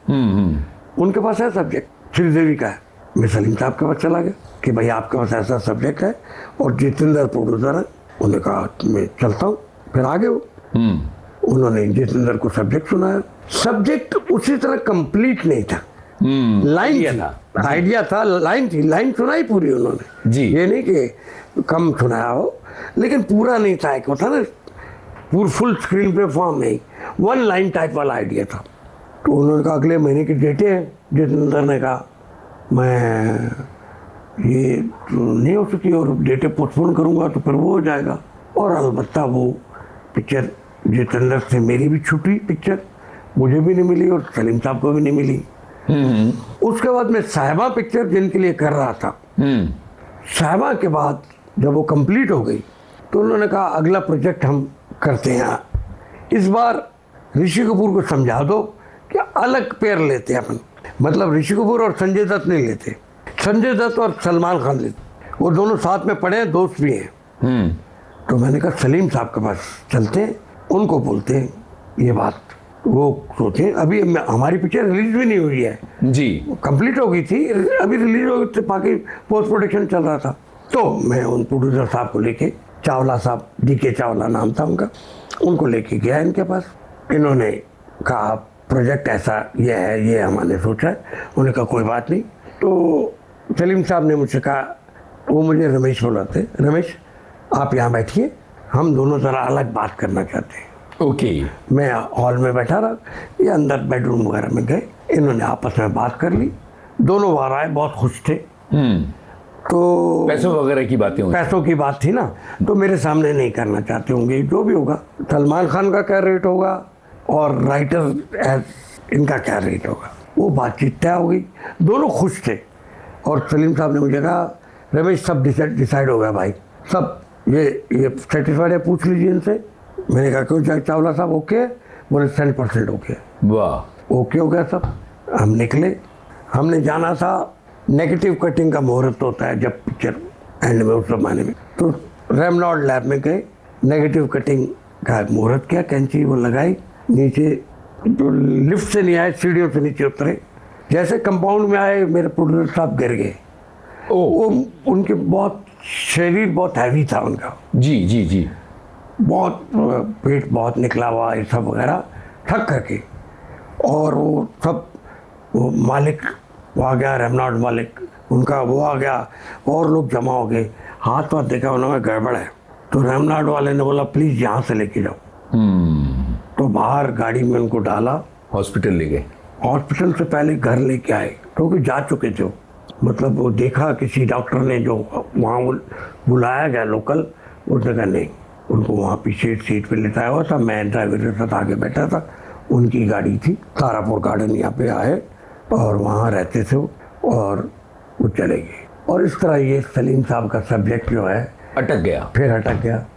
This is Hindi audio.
उनके पास है सब्जेक्ट, श्रीदेवी का है। मैं सलीम साहब के पास चला गया कि भाई आपके पास ऐसा सब्जेक्ट है और जितेंद्र प्रोड्यूसर है। उन्होंने कहा मैं चलता हूँ। फिर आगे वो उन्होंने जितेंद्र को सब्जेक्ट सुनाया। सब्जेक्ट उसी तरह कंप्लीट नहीं था, लाइन था, आइडिया था, लाइन थी, लाइन सुनाई पूरी उन्होंने जी। ये नहीं कि कम सुनाया हो, लेकिन पूरा नहीं था। एक होता ना पूरा फुल स्क्रीन पे फॉर्म नहीं, वन लाइन टाइप वाला आइडिया था। तो उन्होंने कहा अगले महीने की डेटें हैं। जितेंद्र ने कहा मैं ये तो नहीं हो सकती और डेटें पोस्टपोन करूँगा तो फिर वो हो जाएगा। और अलबत्ता वो पिक्चर जितेंद्र से मेरी भी छूटी, पिक्चर मुझे भी नहीं मिली और सलीम साहब को भी नहीं मिली। उसके बाद मैं साहिबा पिक्चर जिनके लिए कर रहा था, साहिबा के बाद जब वो कंप्लीट हो गई तो उन्होंने कहा अगला प्रोजेक्ट हम करते हैं, इस बार ऋषि कपूर को समझा दो कि अलग पेयर लेते हैं अपन। मतलब ऋषि कपूर और संजय दत्त नहीं लेते, संजय दत्त और सलमान खान लेते, वो दोनों साथ में पढ़े हैं, दोस्त भी हैं। तो मैंने कहा सलीम साहब के पास चलते हैं, उनको बोलते हैं ये बात। वो सोचे अभी हमारी पिक्चर रिलीज भी नहीं हुई है जी, कंप्लीट हो गई थी, अभी रिलीज हो गई थी, बाकी पोस्ट प्रोडक्शन चल रहा था। तो मैं उन प्रोड्यूसर साहब को लेके, चावला साहब, DK चावला नाम था उनका, उनको लेके गया इनके पास। इन्होंने कहा प्रोजेक्ट ऐसा ये है, ये हमने सोचा है। उन्होंने कहा कोई बात नहीं। तो सलीम साहब ने मुझसे कहा, वो मुझे रमेश बुलाते, रमेश आप यहाँ बैठिए, हम दोनों जरा अलग बात करना चाहते हैं। ओके। मैं हॉल में बैठा रहा, ये अंदर बेडरूम वगैरह में गए, इन्होंने आपस में बात कर ली। दोनों बार आए, बहुत खुश थे। तो पैसों वगैरह की बातें हुई, पैसों की बात थी ना, तो मेरे सामने नहीं करना चाहते होंगे, जो भी होगा सलमान खान का क्या रेट होगा और राइटर इनका क्या रेट होगा, वो बातचीत तय हो गई। दोनों खुश थे। और सलीम साहब ने मुझे कहा रमेश सब डिसाइड हो गया भाई, सब ये सेटिस्फाइड है, पूछ लीजिए इनसे। मैंने कहा क्यों चावला साहब ओके? बोले 100% ओके। वाह, ओके हो गया सब। हम निकले, हमने जाना था, नेगेटिव कटिंग का मुहूर्त होता है जब पिक्चर एंड में, उस जमाने में। तो रेमनॉल्ड लैब में गए, नेगेटिव कटिंग का मुहूर्त किया, कैंची वो लगाई, नीचे तो लिफ्ट से नहीं आए, सीढ़ियों से नीचे उतरे। जैसे कंपाउंड में आए मेरे प्रोड्यूसर साहब गिर गए। वो उनके बहुत शरीर बहुत हैवी था उनका जी जी जी, बहुत पेट बहुत निकला हुआ, ये सब वगैरह थक करके। और वो सब वो मालिक वो आ गया, रेमनॉल्ड मालिक उनका वो आ गया, और लोग जमा हो गए। हाथ वाथ देखा उन्होंने गड़बड़ है, तो रेमनॉल्ड वाले ने बोला प्लीज यहाँ से लेके जाओ। तो बाहर गाड़ी में उनको डाला, हॉस्पिटल ले गए। हॉस्पिटल से पहले घर लेके आए, क्योंकि जा चुके थे। मतलब वो देखा किसी डॉक्टर ने, जो वहाँ बुलाया गया लोकल, उसने कहा नहीं, उनको वहाँ पीछे सीट पे लेटाया हुआ था, मैं ड्राइवर के साथ आगे बैठा था, उनकी गाड़ी थी। तारापुर गार्डन यहाँ पे आए और वहाँ रहते थे और वो चले गए। और इस तरह ये सलीम साहब का सब्जेक्ट जो है अटक गया, फिर अटक गया।